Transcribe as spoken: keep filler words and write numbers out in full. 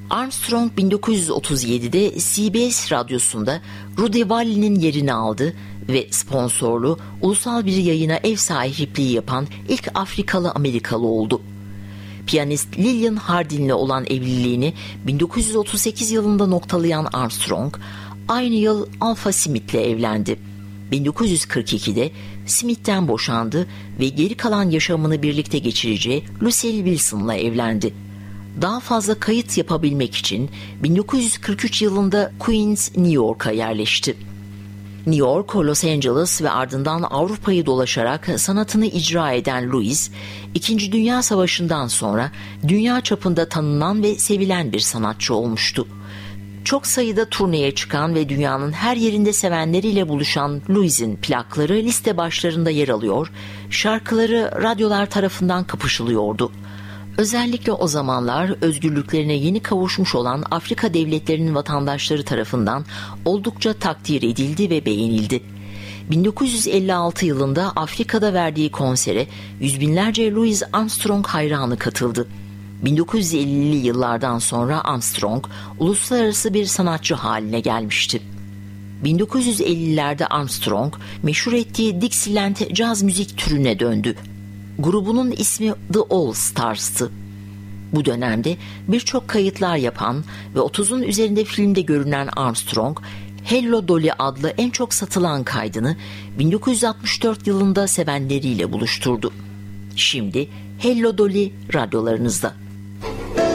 Armstrong bin dokuz yüz otuz yedide C B S radyosunda Rudy Vallee'nin yerini aldı ve sponsorlu ulusal bir yayına ev sahipliği yapan ilk Afrikalı Amerikalı oldu. Piyanist Lillian Hardin'le olan evliliğini bin dokuz yüz otuz sekiz yılında noktalayan Armstrong, aynı yıl Alpha Smith'le evlendi. bin dokuz yüz kırk ikide Smith'ten boşandı ve geri kalan yaşamını birlikte geçireceği Lucille Wilson'la evlendi. Daha fazla kayıt yapabilmek için bin dokuz yüz kırk üç yılında Queens, New York'a yerleşti. New York, Los Angeles ve ardından Avrupa'yı dolaşarak sanatını icra eden Louis, İkinci Dünya Savaşı'ndan sonra dünya çapında tanınan ve sevilen bir sanatçı olmuştu. Çok sayıda turneye çıkan ve dünyanın her yerinde sevenleriyle buluşan Louis'in plakları liste başlarında yer alıyor, şarkıları radyolar tarafından kapışılıyordu. Özellikle o zamanlar özgürlüklerine yeni kavuşmuş olan Afrika devletlerinin vatandaşları tarafından oldukça takdir edildi ve beğenildi. bin dokuz yüz elli altı yılında Afrika'da verdiği konsere yüz binlerce Louis Armstrong hayranı katıldı. bin dokuz yüz ellili yıllardan sonra Armstrong uluslararası bir sanatçı haline gelmişti. bin dokuz yüz ellilerde Armstrong meşhur ettiği Dixieland caz müzik türüne döndü. Grubunun ismi The All Stars'tı. Bu dönemde birçok kayıtlar yapan ve otuzun üzerinde filmde görünen Armstrong, Hello Dolly adlı en çok satılan kaydını bin dokuz yüz altmış dört yılında sevenleriyle buluşturdu. Şimdi Hello Dolly radyolarınızda.